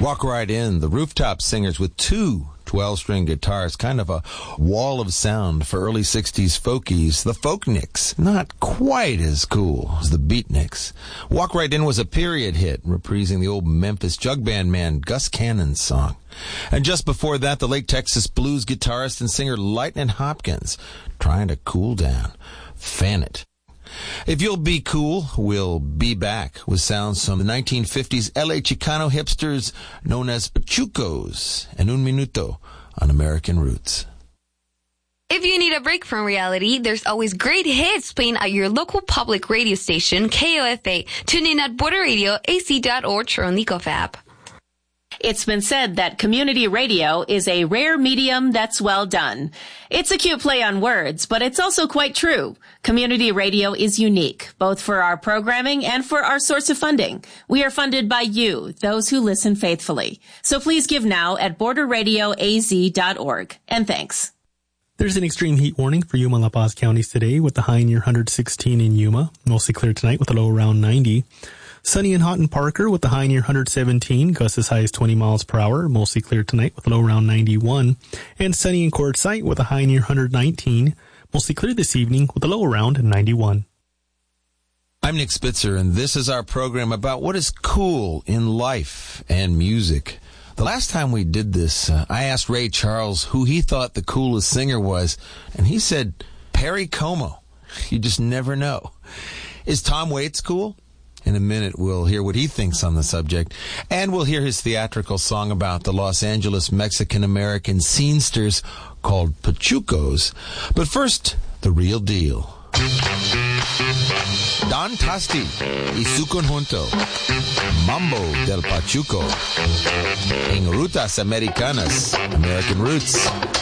Walk Right In, the Rooftop Singers with two 12-string guitars, kind of a wall of sound for early 60s folkies. The Folkniks, not quite as cool as the Beatniks. Walk Right In was a period hit, reprising the old Memphis jug band man Gus Cannon's song. And just before that, the late Texas blues guitarist and singer Lightnin' Hopkins, trying to cool down. Fan It. If You'll Be Cool, we'll be back with sounds from the 1950s LA Chicano hipsters known as Pachucos and Un Minuto on American Roots. If you need a break from reality, there's always great hits playing at your local public radio station, KOFA. Tune in at borderradioac.org or on the Nicof app. It's been said that community radio is a rare medium that's well done. It's a cute play on words, but it's also quite true. Community radio is unique, both for our programming and for our source of funding. We are funded by you, those who listen faithfully. So please give now at borderradioaz.org. And thanks. There's an extreme heat warning for Yuma and La Paz counties today with the high near 116 in Yuma. Mostly clear tonight with a low around 90. Sunny and hot in Parker with the high near 117, gusts as high as 20 miles per hour, mostly clear tonight with a low around 91. And sunny in Quartzsite with a high near 119, mostly clear this evening with a low around 91. I'm Nick Spitzer, and this is our program about what is cool in life and music. The last time we did this, I asked Ray Charles who he thought the coolest singer was, and he said Perry Como. You just never know. Is Tom Waits cool? In a minute, we'll hear what he thinks on the subject, and we'll hear his theatrical song about the Los Angeles Mexican-American scenesters called Pachucos. But first, the real deal. Don Tasti y su conjunto, Mambo del Pachuco, en Rutas Americanas, American Roots.